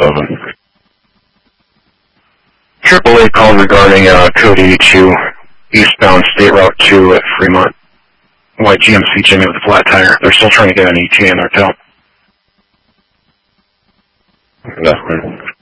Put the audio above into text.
7. AAA called regarding code 82 eastbound State Route 2 at Fremont. White GMC Jimmy with a flat tire. They're still trying to get an ETA in their tail. That's good.